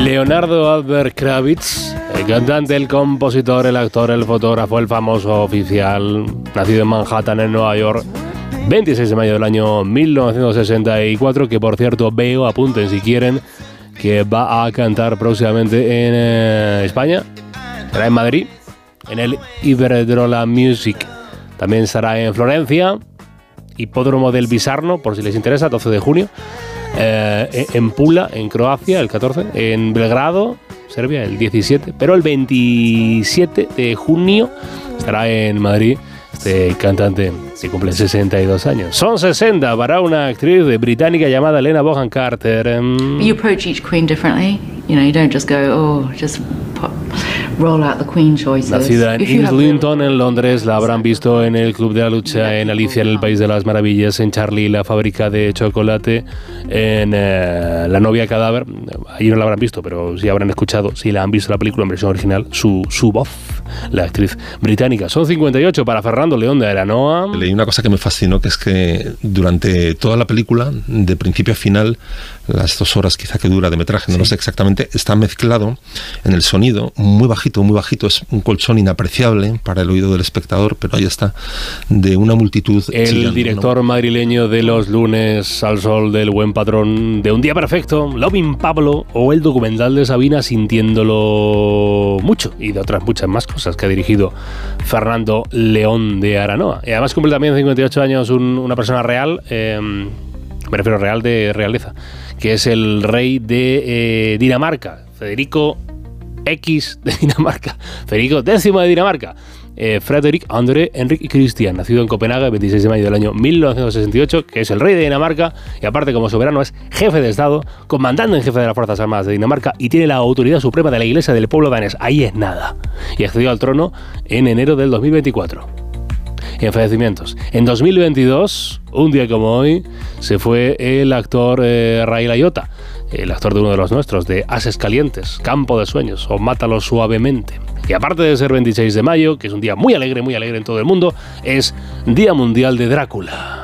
Leonardo Albert Kravitz, el cantante, el compositor, el actor, el fotógrafo, el famoso oficial, nacido en Manhattan, en Nueva York, 26 de mayo del año 1964, que por cierto veo, apunten si quieren, que va a cantar próximamente en España, será en Madrid, en el Iberdrola Music, también estará en Florencia, Hipódromo del Visarno, por si les interesa, 12 de junio, en Pula, en Croacia, el 14, en Belgrado, Serbia, el 17, pero el 27 de junio estará en Madrid este cantante que cumple 62 años. Son 60 para una actriz británica llamada Helena Bonham Carter. You approach each queen differently. You know, you don't just go, roll out the queen choices. Nacida en Islington, en Londres, la habrán visto en El Club de la Lucha, en Alicia en el País de las Maravillas, en Charlie, la fábrica de chocolate, en La novia cadáver. Ahí no la habrán visto, pero sí habrán escuchado, si la han visto la película en versión original, su voz, la actriz británica. Son 58 para Fernando León de Aranoa. Leí una cosa que me fascinó, que es que durante toda la película, de principio a final, las 2 horas quizá que dura de metraje, no lo sé exactamente, está mezclado en el sonido, muy bajito, es un colchón inapreciable para el oído del espectador, pero ahí está, de una multitud. El chillando, director madrileño de Los lunes al sol, del Buen patrón, de Un día perfecto, Loving Pablo, o el documental de Sabina, Sintiéndolo mucho, y de otras muchas más cosas que ha dirigido Fernando León de Aranoa. Y además cumple también 58 años una persona real, me refiero real de realeza, que es el rey de Dinamarca, Federico X de Dinamarca, Federico X de Dinamarca, Frederik André Henrik Christian, nacido en Copenhague el 26 de mayo del año 1968, que es el rey de Dinamarca y aparte como soberano es jefe de Estado, comandante en jefe de las Fuerzas Armadas de Dinamarca y tiene la autoridad suprema de la Iglesia del pueblo danés. Ahí es nada. Y accedió al trono en enero del 2024. Y en fallecimientos. En 2022, un día como hoy, se fue el actor Ray Liotta, el actor de uno de los nuestros, de Ases Calientes, Campo de Sueños o Mátalo Suavemente. Y aparte de ser 26 de mayo, que es un día muy alegre en todo el mundo, es Día Mundial de Drácula.